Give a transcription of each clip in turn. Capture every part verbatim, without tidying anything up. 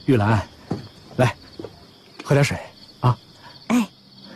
玉兰，来，喝点水啊。 哎。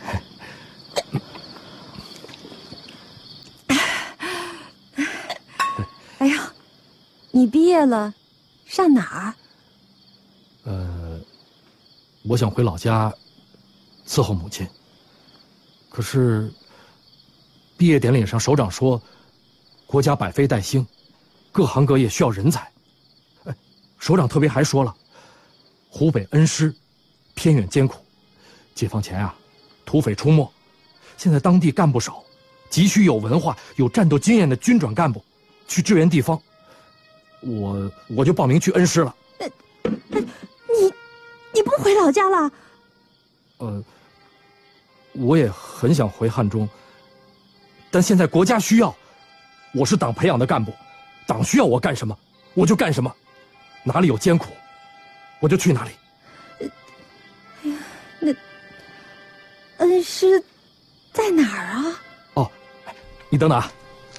哎呀，你毕业了，上哪儿？ 呃，我想回老家伺候母亲。可是，毕业典礼上首长说，国家百废待兴，各行各业需要人才。哎，首长特别还说了，湖北恩施偏远艰苦，解放前啊，土匪出没，现在当地干部少，急需有文化、有战斗经验的军转干部去支援地方。我我就报名去恩施了。 呃，呃你你不回老家了？ 呃，我也很想回汉中，但现在国家需要，我是党培养的干部，党需要我干什么，我就干什么，哪里有艰苦，我就去哪里。 哎呀，那恩施在哪儿啊？ 哦，你等等啊，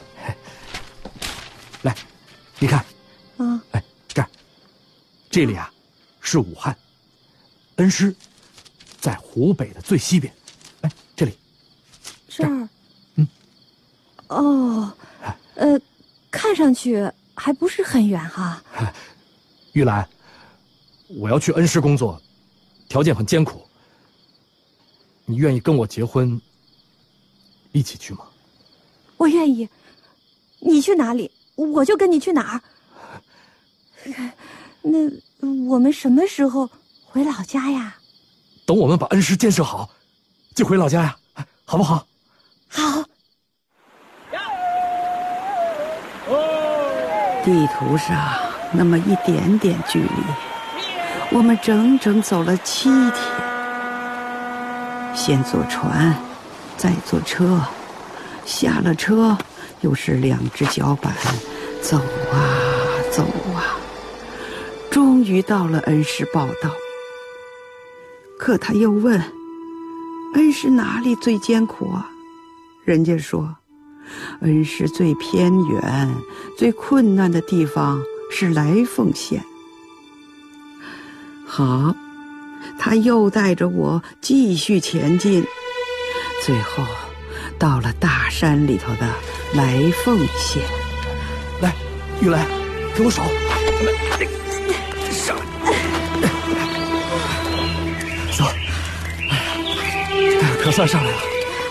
来，你看， 啊， 哎，这儿，这里啊，是武汉，恩施在湖北的最西边，哎，这里， 这儿， 嗯， 哦，呃，看上去还不是很远哈。 玉兰，我要去恩施工作，条件很艰苦，你愿意跟我结婚，一起去吗？ 我愿意，你去哪里，我就跟你去哪儿。那我们什么时候回老家呀？ 等我们把恩施建设好，就回老家呀，好不好？ 好。 地图上那么一点点距离，我们整整走了七天。先坐船，再坐车，下了车又是两只脚板，走啊走啊，终于到了恩施报道。可他又问，恩施哪里最艰苦啊？人家说，恩施最偏远、最困难的地方是来凤县。好，他又带着我继续前进，最后到了大山里头的来凤县。 来，玉兰，给我手，来，上来，走，哎呀，可算上来了。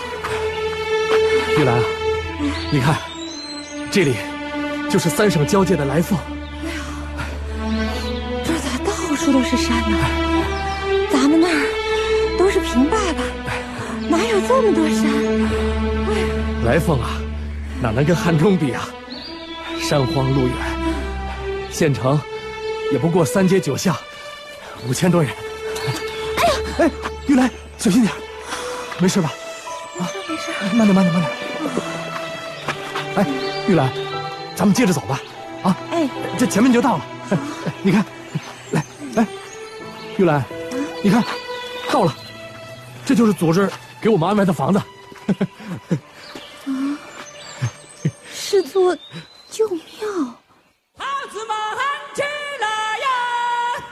玉兰啊，你看，这里就是三省交界的来凤。 哎呀，这咋到处都是山呢？咱们那儿都是平坝坝，哪有这么多山？哎， 来凤啊，哪能跟汉中比啊？山荒路远，县城也不过三街九巷，五千多人。 哎呀， 哎，玉兰，小心点，没事吧？ 没事没事， 慢点慢点慢点。哎，玉兰，咱们接着走吧，啊！ 哎， 这前面就到了。哎，你看，来，来，玉兰，你看，到了，这就是组织给我们安排的房子。 啊，是座旧庙。 孩子们起来呀！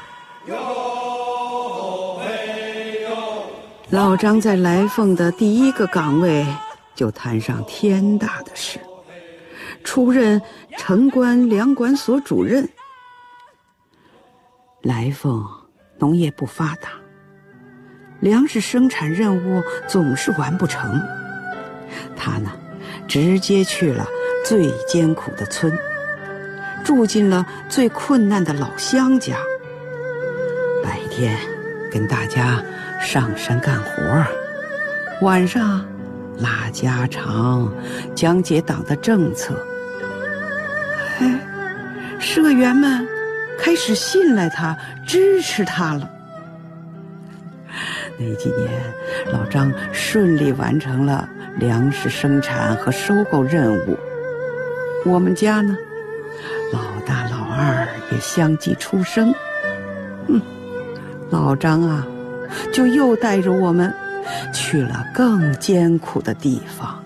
哟嘿哟！ 老张在来凤的第一个岗位就摊上天大的事，出任城关粮管所主任。来凤农业不发达，粮食生产任务总是完不成。他呢，直接去了最艰苦的村，住进了最困难的老乡家。白天跟大家上山干活，晚上拉家常，讲解党的政策。哎，社员们开始信赖他，支持他了。那几年，老张顺利完成了粮食生产和收购任务。我们家呢，老大老二也相继出生。嗯，老张啊，就又带着我们去了更艰苦的地方。